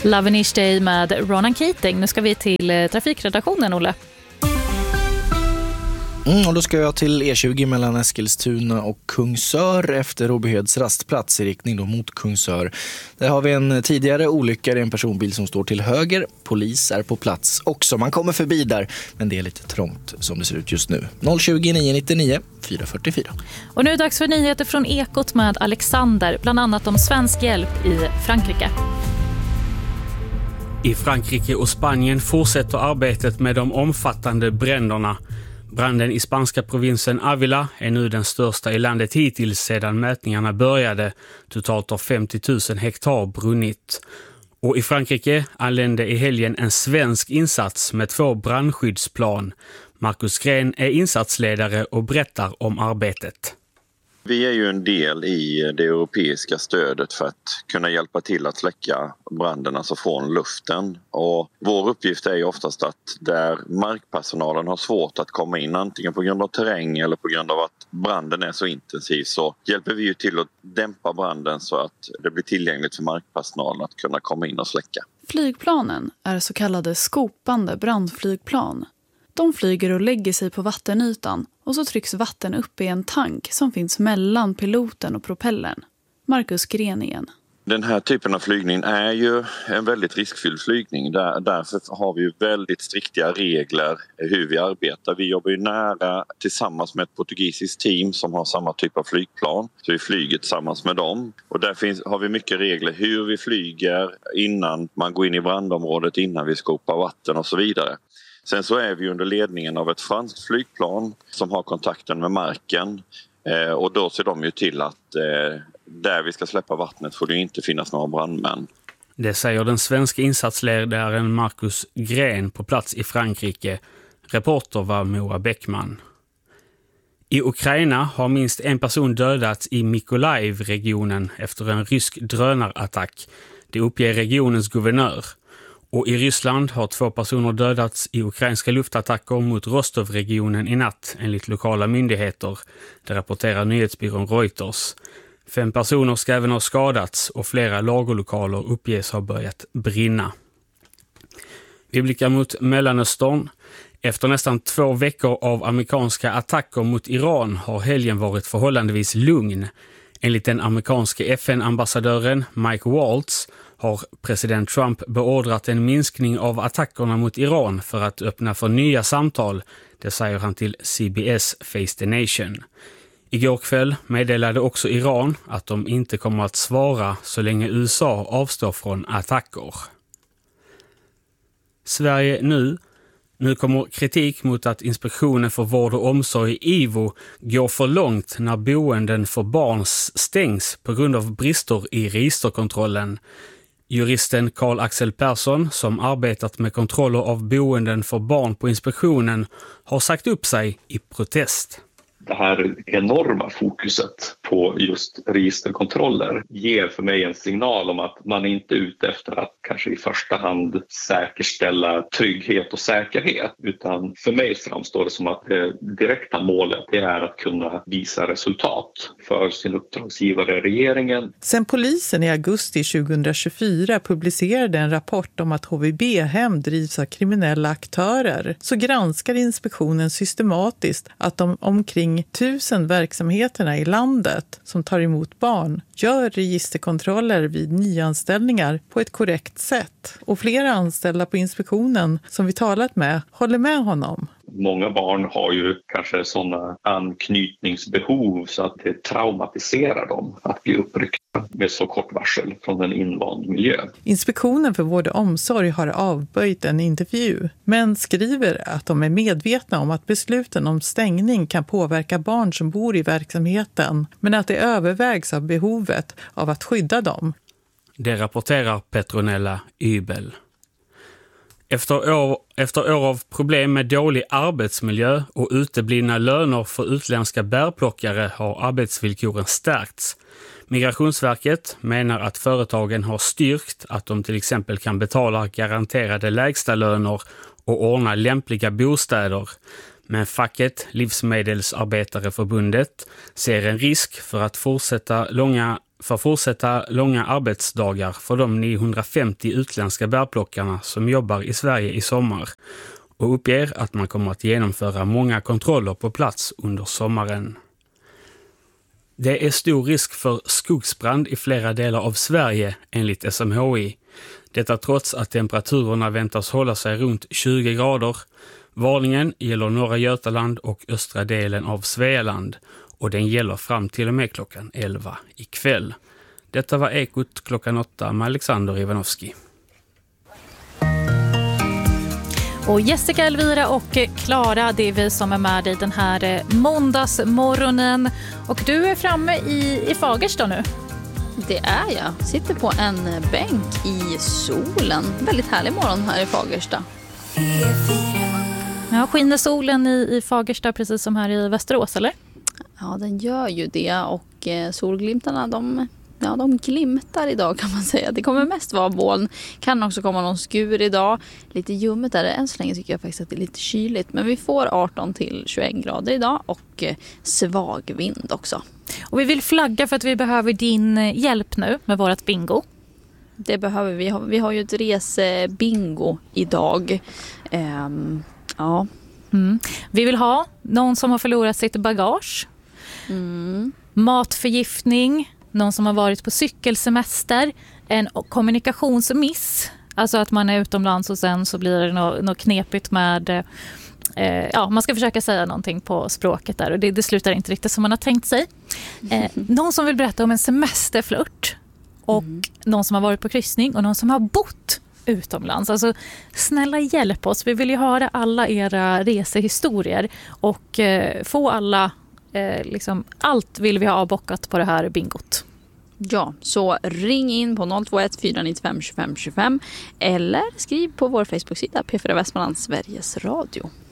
Lovenish Day med Ronan Keating. Nu ska vi till trafikredaktionen, Olle. Och då ska jag till E20 mellan Eskilstuna och Kungsör efter Råbyheds rastplats i riktning då mot Kungsör. Där har vi en tidigare olycka i en personbil som står till höger. Polis är på plats också. Man kommer förbi där, men det är lite trångt som det ser ut just nu. 020 999 444. Och nu är det dags för nyheter från Ekot med Alexander, bland annat om svensk hjälp i Frankrike. I Frankrike och Spanien fortsätter arbetet med de omfattande bränderna. Branden i spanska provinsen Ávila är nu den största i landet hittills sedan mätningarna började. Totalt har 50 000 hektar brunnit. Och i Frankrike anlände i helgen en svensk insats med 2 brandskyddsplan. Marcus Gren är insatsledare och berättar om arbetet. Vi är ju en del i det europeiska stödet för att kunna hjälpa till att släcka branden, alltså från luften. Och vår uppgift är ju oftast att där markpersonalen har svårt att komma in, antingen på grund av terräng eller på grund av att branden är så intensiv, så hjälper vi ju till att dämpa branden så att det blir tillgängligt för markpersonalen att kunna komma in och släcka. Flygplanen är så kallade skopande brandflygplan. De flyger och lägger sig på vattenytan och så trycks vatten upp i en tank som finns mellan piloten och propellern. Marcus Gren igen. Den här typen av flygning är ju en väldigt riskfylld flygning. Därför har vi ju väldigt strikta regler hur vi arbetar. Vi jobbar ju nära tillsammans med ett portugisiskt team som har samma typ av flygplan. Så vi flyger tillsammans med dem. Och där har vi mycket regler hur vi flyger innan man går in i brandområdet, innan vi skopar vatten och så vidare. Sen så är vi under ledningen av ett franskt flygplan som har kontakten med marken, och då ser de ju till att där vi ska släppa vattnet får det inte finnas några brandmän. Det säger den svenska insatsledaren Marcus Gren på plats i Frankrike. Reporter var Moa Bäckman. I Ukraina har minst en person dödats i Mykolaiv-regionen efter en rysk drönarattack. Det uppger regionens guvernör. Och i Ryssland har 2 personer dödats i ukrainska luftattacker mot Rostov-regionen i natt, enligt lokala myndigheter. Det rapporterar nyhetsbyrån Reuters. 5 personer ska även ha skadats och flera lagerlokaler uppges ha börjat brinna. Vi blickar mot Mellanöstern. Efter nästan 2 veckor av amerikanska attacker mot Iran har helgen varit förhållandevis lugn. Enligt den amerikanska FN-ambassadören Mike Waltz har president Trump beordrat en minskning av attackerna mot Iran för att öppna för nya samtal. Det säger han till CBS Face the Nation. Igår kväll meddelade också Iran att de inte kommer att svara så länge USA avstår från attacker. Sverige nu. Nu kommer kritik mot att Inspektionen för vård och omsorg IVO går för långt när boenden för barn stängs på grund av brister i registerkontrollen. Juristen Carl Axel Persson, som arbetat med kontroller av boenden för barn på inspektionen, har sagt upp sig i protest. Det här enorma fokuset på just registerkontroller ger för mig en signal om att man inte är ute efter att kanske i första hand säkerställa trygghet och säkerhet, utan för mig framstår det som att det direkta målet är att kunna visa resultat för sin uppdragsgivare regeringen. Sen polisen i augusti 2024 publicerade en rapport om att HVB-hem drivs av kriminella aktörer, så granskar inspektionen systematiskt att de omkring 1000 verksamheterna i landet som tar emot barn gör registerkontroller vid nyanställningar på ett korrekt sätt. Och flera anställda på inspektionen som vi talat med håller med honom. Många barn har ju kanske sådana anknytningsbehov så att det traumatiserar dem att bli uppryckta med så kort varsel från en invand miljö. Inspektionen för vård och omsorg har avböjt en intervju, men skriver att de är medvetna om att besluten om stängning kan påverka barn som bor i verksamheten, men att det övervägs av behovet av att skydda dem. Det rapporterar Petronella Ybel. Efter år av problem med dålig arbetsmiljö och uteblivna löner för utländska bärplockare har arbetsvillkoren stärkts. Migrationsverket menar att företagen har styrkt att de till exempel kan betala garanterade lägstalöner och ordna lämpliga bostäder. Men facket Livsmedelsarbetareförbundet ser en risk för att fortsätta långa för fortsätta långa arbetsdagar för de 950 utländska bärplockarna som jobbar i Sverige i sommar och uppger att man kommer att genomföra många kontroller på plats under sommaren. Det är stor risk för skogsbrand i flera delar av Sverige enligt SMHI. Detta trots att temperaturerna väntas hålla sig runt 20 grader. Varningen gäller norra Götaland och östra delen av Svealand och den gäller fram till och med klockan 11 ikväll. Detta var Ekot klockan 8 med Alexander Ivanovski. Och Jessica, Elvira och Klara, det är vi som är med i den här måndagsmorgonen. Och du är framme i Fagersta nu. Det är jag. Sitter på en bänk i solen. Väldigt härlig morgon här i Fagersta. Ja, skiner solen i Fagersta precis som här i Västerås, eller? Ja, den gör ju det. Och solglimtarna, de glimtar idag kan man säga. Det kommer mest vara moln. Kan också komma någon skur idag. Lite ljummet är det. Än så länge tycker jag faktiskt att det är lite kyligt. Men vi får 18 till 21 grader idag och svag vind också. Och vi vill flagga för att vi behöver din hjälp nu med vårt bingo. Det behöver vi. Vi har ju ett resebingo idag. Ja. Vi vill ha någon som har förlorat sitt bagage. Matförgiftning. Någon som har varit på cykelsemester. En kommunikationsmiss. Alltså att man är utomlands och sen så blir det något knepigt med... man ska försöka säga någonting på språket där och det slutar inte riktigt som man har tänkt sig. Någon som vill berätta om en semesterflört och någon som har varit på kryssning och någon som har bott utomlands. Alltså snälla hjälp oss. Vi vill ju höra alla era resehistorier och få alla allt vill vi ha avbockat på det här bingot. Ja, så ring in på 021 495 25 25 eller skriv på vår Facebook-sida P4 Västmanland Sveriges Radio.